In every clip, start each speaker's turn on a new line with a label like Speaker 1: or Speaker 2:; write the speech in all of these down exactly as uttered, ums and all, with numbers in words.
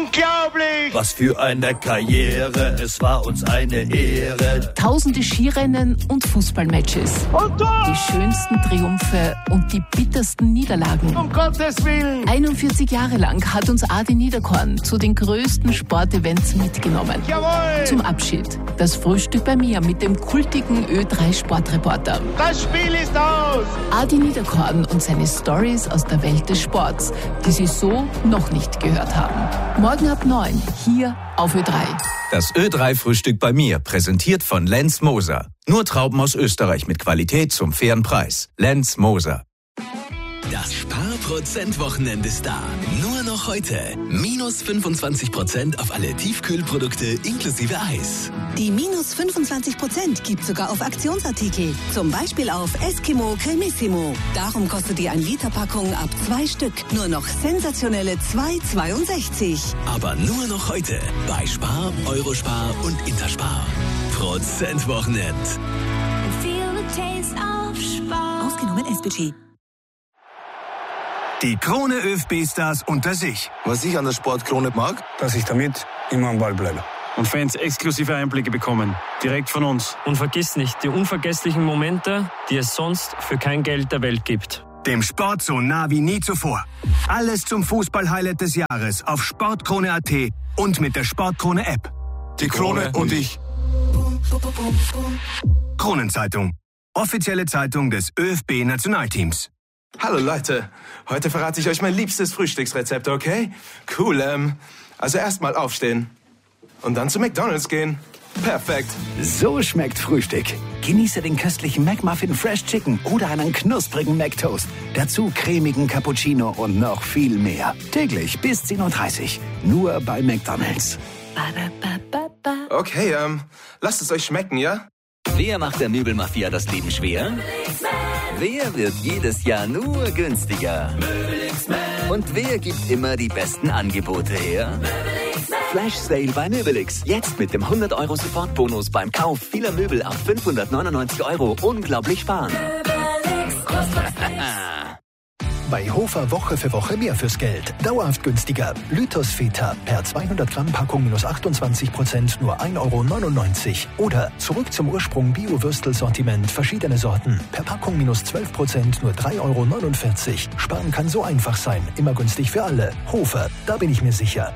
Speaker 1: Unglaublich!
Speaker 2: Was für eine Karriere, es war uns eine Ehre.
Speaker 3: Tausende Skirennen und Fußballmatches.
Speaker 1: Und da!
Speaker 3: Die schönsten Triumphe und die bittersten Niederlagen.
Speaker 1: Um Gottes Willen!
Speaker 3: einundvierzig Jahre lang hat uns Adi Niederkorn zu den größten Sportevents mitgenommen.
Speaker 1: Jawohl!
Speaker 3: Zum Abschied das Frühstück bei mir mit dem kultigen Ö drei Sportreporter.
Speaker 1: Das Spiel ist aus!
Speaker 3: Adi Niederkorn und seine Stories aus der Welt des Sports, die Sie so noch nicht gehört haben. Morgen ab neun, hier auf Ö drei.
Speaker 4: Das Ö drei Frühstück bei mir, präsentiert von Lenz Moser. Nur Trauben aus Österreich mit Qualität zum fairen Preis. Lenz Moser.
Speaker 5: Das Sparprozent-Wochenende ist da. Nur noch heute. Minus fünfundzwanzig Prozent auf alle Tiefkühlprodukte inklusive Eis.
Speaker 6: Die minus fünfundzwanzig Prozent gibt sogar auf Aktionsartikel. Zum Beispiel auf Eskimo Cremissimo. Darum kostet die ein Liter Packung ab zwei Stück nur noch sensationelle zwei Euro zweiundsechzig.
Speaker 5: Aber nur noch heute. Bei Spar, Eurospar und Interspar. Prozent-Wochenend.
Speaker 6: Ausgenommen S-Budget.
Speaker 7: Die Krone ÖFB-Stars unter sich.
Speaker 8: Was ich an der Sportkrone mag,
Speaker 9: dass ich damit immer am Ball bleibe.
Speaker 10: Und Fans exklusive Einblicke bekommen. Direkt von uns.
Speaker 11: Und vergiss nicht, die unvergesslichen Momente, die es sonst für kein Geld der Welt gibt.
Speaker 7: Dem Sport so nah wie nie zuvor. Alles zum Fußball-Highlight des Jahres auf sportkrone punkt at und mit der Sportkrone-App.
Speaker 8: Die Krone und ich.
Speaker 7: Kronenzeitung. Offizielle Zeitung des ÖFB-Nationalteams.
Speaker 8: Hallo Leute, heute verrate ich euch mein liebstes Frühstücksrezept, okay? Cool, ähm, also erstmal aufstehen und dann zu McDonald's gehen. Perfekt.
Speaker 12: So schmeckt Frühstück. Genieße den köstlichen McMuffin Fresh Chicken oder einen knusprigen McToast. Dazu cremigen Cappuccino und noch viel mehr. Täglich bis zehn Uhr dreißig. Nur bei McDonald's.
Speaker 8: Okay, ähm, lasst es euch schmecken, ja?
Speaker 5: Wer macht der Möbelmafia das Leben schwer? Wer wird jedes Jahr nur günstiger? Und wer gibt immer die besten Angebote her? Flash Sale bei Möbelix. Jetzt mit dem hundert Euro Sofortbonus beim Kauf vieler Möbel ab fünfhundertneunundneunzig Euro. Unglaublich sparen.
Speaker 13: Bei Hofer Woche für Woche mehr fürs Geld. Dauerhaft günstiger. Lythos Feta per zweihundert Gramm Packung minus achtundzwanzig Prozent nur ein Euro neunundneunzig. Oder zurück zum Ursprung Bio-Würstel-Sortiment. Verschiedene Sorten. Per Packung minus zwölf Prozent nur drei Euro neunundvierzig. Sparen kann so einfach sein. Immer günstig für alle. Hofer, da bin ich mir sicher.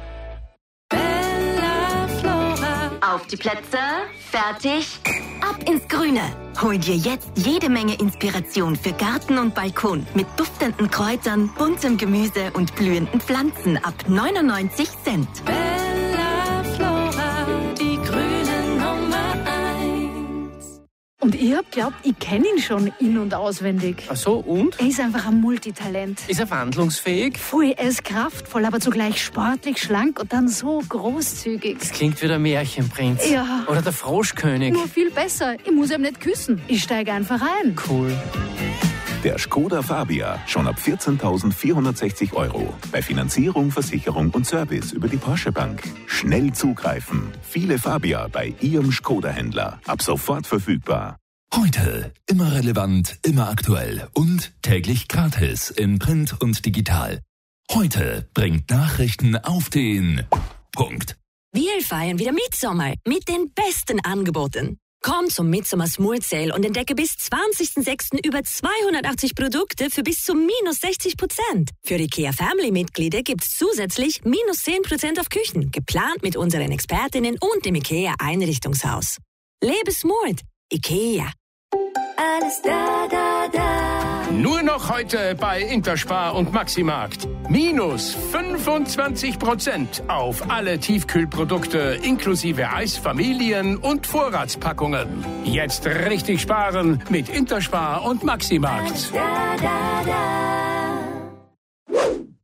Speaker 14: Auf die Plätze, fertig, ab ins Grüne. Hol dir jetzt jede Menge Inspiration für Garten und Balkon mit duftenden Kräutern, buntem Gemüse und blühenden Pflanzen ab neunundneunzig Cent.
Speaker 15: Bella Flora, die grüne Nummer eins.
Speaker 16: Und ich hab glaubt, ich kenne ihn schon in- und auswendig.
Speaker 17: Ach so, und?
Speaker 16: Er ist einfach ein Multitalent.
Speaker 17: Ist er wandlungsfähig?
Speaker 16: Voll, er ist kraftvoll, aber zugleich sportlich, schlank und dann so großzügig.
Speaker 17: Das klingt wie der Märchenprinz.
Speaker 16: Ja.
Speaker 17: Oder der Froschkönig.
Speaker 16: Nur viel besser. Ich muss ihm nicht küssen. Ich steige einfach ein.
Speaker 17: Cool.
Speaker 18: Der Skoda Fabia, schon ab vierzehntausendvierhundertsechzig Euro. Bei Finanzierung, Versicherung und Service über die Porsche Bank. Schnell zugreifen. Viele Fabia bei Ihrem Skoda-Händler. Ab sofort verfügbar.
Speaker 19: Heute immer relevant, immer aktuell und täglich gratis in Print und digital. Heute bringt Nachrichten auf den Punkt.
Speaker 20: Wir feiern wieder Mitsommer mit den besten Angeboten. Komm zum Midsommar Smooth Sale und entdecke bis zwanzigsten sechsten über zweihundertachtzig Produkte für bis zu minus sechzig Prozent. Für IKEA Family-Mitglieder gibt's zusätzlich minus zehn Prozent auf Küchen, geplant mit unseren Expertinnen und dem IKEA Einrichtungshaus. Lebe smooth. IKEA.
Speaker 15: Alles da, da, da.
Speaker 1: Nur noch heute bei Interspar und Maximarkt. Minus fünfundzwanzig Prozent auf alle Tiefkühlprodukte inklusive Eisfamilien und Vorratspackungen. Jetzt richtig sparen mit Interspar und Maximarkt.
Speaker 15: Da, da, da.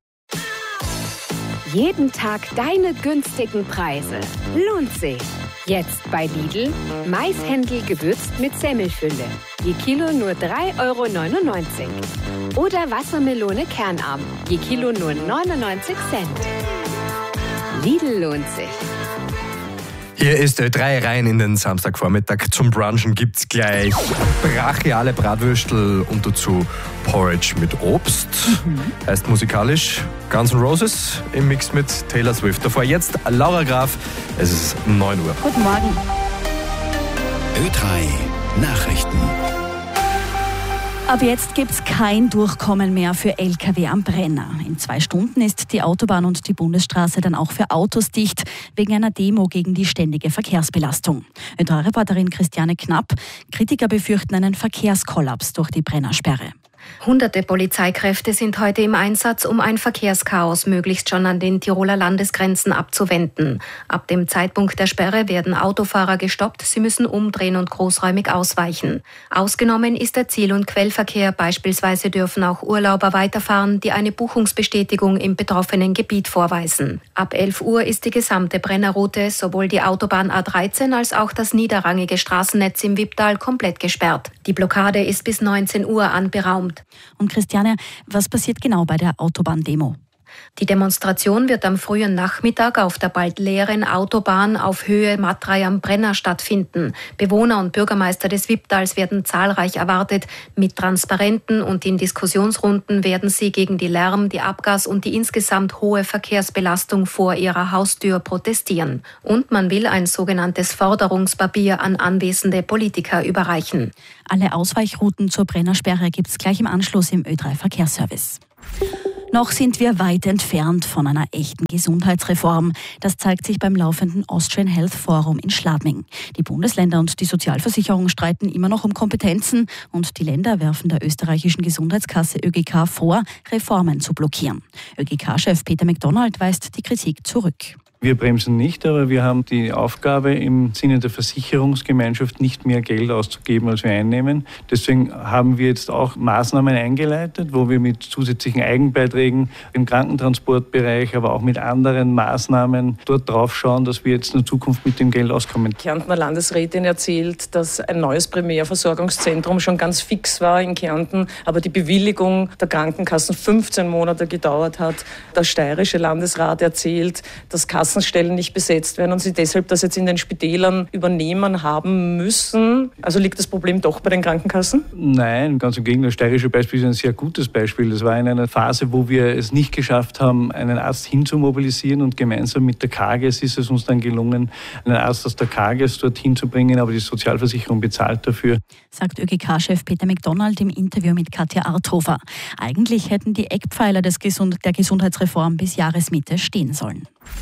Speaker 4: Jeden Tag deine günstigen Preise. Lohnt sich. Jetzt bei Lidl Maishändel gewürzt mit Semmelfülle. Je Kilo nur drei Euro neunundneunzig. Oder Wassermelone Kernarm. Je Kilo nur neunundneunzig Cent. Lidl lohnt sich.
Speaker 21: Hier ist Ö drei rein in den Samstagvormittag. Zum Brunchen gibt's gleich brachiale Bratwürstel und dazu Porridge mit Obst. Mhm. Heißt musikalisch Guns N' Roses im Mix mit Taylor Swift. Davor jetzt Laura Graf. Es ist neun Uhr.
Speaker 16: Guten Morgen.
Speaker 12: Ö drei Nachrichten.
Speaker 16: Ab jetzt gibt's kein Durchkommen mehr für L K W am Brenner. In zwei Stunden ist die Autobahn und die Bundesstraße dann auch für Autos dicht, wegen einer Demo gegen die ständige Verkehrsbelastung. Ö drei Reporterin Christiane Knapp. Kritiker befürchten einen Verkehrskollaps durch die Brennersperre.
Speaker 22: Hunderte Polizeikräfte sind heute im Einsatz, um ein Verkehrschaos möglichst schon an den Tiroler Landesgrenzen abzuwenden. Ab dem Zeitpunkt der Sperre werden Autofahrer gestoppt, sie müssen umdrehen und großräumig ausweichen. Ausgenommen ist der Ziel- und Quellverkehr, beispielsweise dürfen auch Urlauber weiterfahren, die eine Buchungsbestätigung im betroffenen Gebiet vorweisen. Ab elf Uhr ist die gesamte Brennerroute, sowohl die Autobahn A dreizehn als auch das niederrangige Straßennetz im Wipptal komplett gesperrt. Die Blockade ist bis neunzehn Uhr anberaumt.
Speaker 16: Und Christiane, was passiert genau bei der Autobahndemo?
Speaker 22: Die Demonstration wird am frühen Nachmittag auf der bald leeren Autobahn auf Höhe Matrei am Brenner stattfinden. Bewohner und Bürgermeister des Wipptals werden zahlreich erwartet. Mit Transparenten und in Diskussionsrunden werden sie gegen die Lärm-, die Abgas- und die insgesamt hohe Verkehrsbelastung vor ihrer Haustür protestieren. Und man will ein sogenanntes Forderungspapier an anwesende Politiker überreichen.
Speaker 16: Alle Ausweichrouten zur Brennersperre gibt es gleich im Anschluss im Ö drei Verkehrsservice. Noch sind wir weit entfernt von einer echten Gesundheitsreform. Das zeigt sich beim laufenden Austrian Health Forum in Schladming. Die Bundesländer und die Sozialversicherung streiten immer noch um Kompetenzen und die Länder werfen der österreichischen Gesundheitskasse Ö G K vor, Reformen zu blockieren. Ö G K-Chef Peter McDonald weist die Kritik zurück.
Speaker 23: Wir bremsen nicht, aber wir haben die Aufgabe, im Sinne der Versicherungsgemeinschaft nicht mehr Geld auszugeben, als wir einnehmen. Deswegen haben wir jetzt auch Maßnahmen eingeleitet, wo wir mit zusätzlichen Eigenbeiträgen im Krankentransportbereich, aber auch mit anderen Maßnahmen dort drauf schauen, dass wir jetzt in der Zukunft mit dem Geld auskommen.
Speaker 24: Die Kärntner Landesrätin erzählt, dass ein neues Primärversorgungszentrum schon ganz fix war in Kärnten, aber die Bewilligung der Krankenkassen fünfzehn Monate gedauert hat. Der steirische Landesrat erzählt, dass Kassenstellen nicht besetzt werden und sie deshalb das jetzt in den Spitälern übernehmen haben müssen. Also liegt das Problem doch bei den Krankenkassen?
Speaker 23: Nein, ganz im Gegenteil. Das steirische Beispiel ist ein sehr gutes Beispiel. Das war in einer Phase, wo wir es nicht geschafft haben, einen Arzt hinzumobilisieren und gemeinsam mit der K G S ist es uns dann gelungen, einen Arzt aus der K G S dorthin zu bringen, aber die Sozialversicherung bezahlt dafür.
Speaker 16: Sagt Ö G K-Chef Peter McDonald im Interview mit Katja Arthofer. Eigentlich hätten die Eckpfeiler des Gesund- der Gesundheitsreform bis Jahresmitte stehen sollen.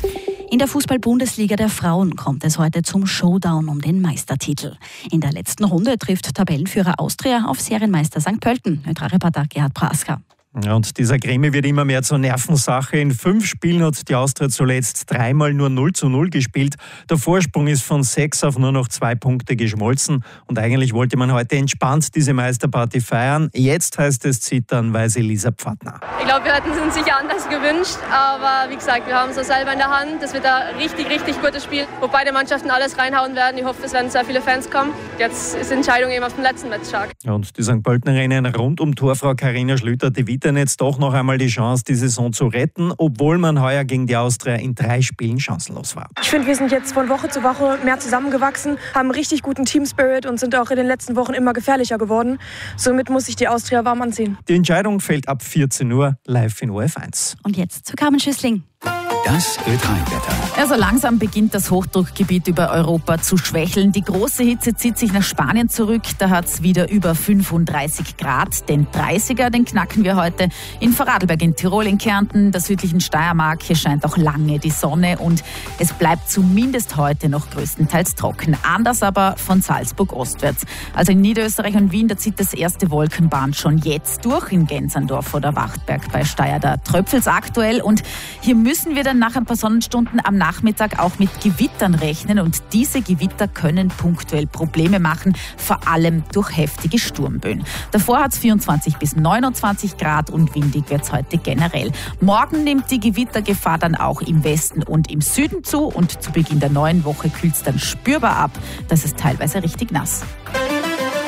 Speaker 16: In der Fußball-Bundesliga der Frauen kommt es heute zum Showdown um den Meistertitel. In der letzten Runde trifft Tabellenführer Austria auf Serienmeister Sankt Pölten. Ö drei Reporter Gerhard Praska.
Speaker 25: Ja, und dieser Krimi wird immer mehr zur Nervensache. In fünf Spielen hat die Austria zuletzt dreimal nur null zu null gespielt. Der Vorsprung ist von sechs auf nur noch zwei Punkte geschmolzen. Und eigentlich wollte man heute entspannt diese Meisterparty feiern. Jetzt heißt es zittern, weiß Elisa Pfadner.
Speaker 26: Ich glaube, wir hätten es uns sicher anders gewünscht. Aber wie gesagt, wir haben es selber in der Hand. Das wird ein richtig, richtig gutes Spiel, wo beide Mannschaften alles reinhauen werden. Ich hoffe, es werden sehr viele Fans kommen. Jetzt ist die Entscheidung eben auf dem letzten Match stark.
Speaker 25: Und die Sankt Pöltenerinnen rund um Torfrau Carina Schlüter, die wittern jetzt doch noch einmal die Chance, die Saison zu retten, obwohl man heuer gegen die Austria in drei Spielen chancenlos war.
Speaker 27: Ich finde, wir sind jetzt von Woche zu Woche mehr zusammengewachsen, haben einen richtig guten Team-Spirit und sind auch in den letzten Wochen immer gefährlicher geworden. Somit muss sich die Austria warm anziehen.
Speaker 25: Die Entscheidung fällt ab vierzehn Uhr live in O R F eins.
Speaker 16: Und jetzt zu Carmen Schüssling.
Speaker 12: Das Ö drei Wetter.
Speaker 3: Also langsam beginnt das Hochdruckgebiet über Europa zu schwächeln. Die große Hitze zieht sich nach Spanien zurück. Da hat es wieder über fünfunddreißig Grad. Den dreißiger, den knacken wir heute in Vorarlberg, in Tirol, in Kärnten, der südlichen Steiermark. Hier scheint auch lange die Sonne und es bleibt zumindest heute noch größtenteils trocken. Anders aber von Salzburg ostwärts. Also in Niederösterreich und Wien, da zieht das erste Wolkenband schon jetzt durch. In Gensandorf oder Wachtberg bei Steyr, da tröpfelt's aktuell. Und hier müssen wir dann nach ein paar Sonnenstunden am Nachmittag auch mit Gewittern rechnen und diese Gewitter können punktuell Probleme machen, vor allem durch heftige Sturmböen. Davor hat es vierundzwanzig bis neunundzwanzig Grad und windig wird es heute generell. Morgen nimmt die Gewittergefahr dann auch im Westen und im Süden zu und zu Beginn der neuen Woche kühlt es dann spürbar ab. Das ist teilweise richtig nass.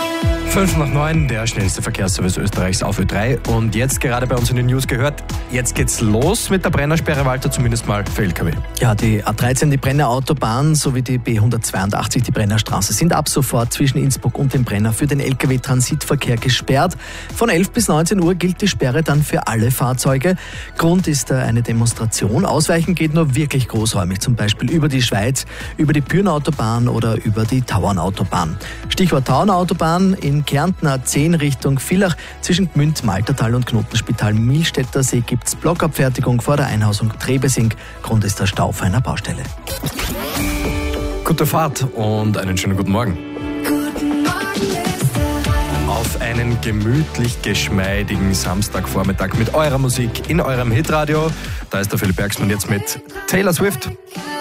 Speaker 21: fünf nach neun, der schnellste Verkehrsservice Österreichs auf Ö drei. Und jetzt gerade bei uns in den News gehört, jetzt geht's los mit der Brennersperre, Walter, zumindest mal für L K W.
Speaker 2: Ja, die A dreizehn, die Brenner Autobahn sowie die B hundertzweiundachtzig, die Brennerstraße, sind ab sofort zwischen Innsbruck und dem Brenner für den L K W-Transitverkehr gesperrt. Von elf bis neunzehn Uhr gilt die Sperre dann für alle Fahrzeuge. Grund ist eine Demonstration. Ausweichen geht nur wirklich großräumig, zum Beispiel über die Schweiz, über die Pyrnautobahn oder über die Tauernautobahn. Stichwort Tauernautobahn in Kärnten A zehn Richtung Villach. Zwischen Gmünd, Maltertal und Knotenspital Milstädter See gibt's Blockabfertigung vor der Einhausung Trebesing. Grund ist der Stau auf einer Baustelle.
Speaker 21: Gute Fahrt und einen schönen guten Morgen. Auf einen gemütlich geschmeidigen Samstagvormittag mit eurer Musik in eurem Hitradio. Da ist der Philipp Bergsmann jetzt mit Taylor Swift.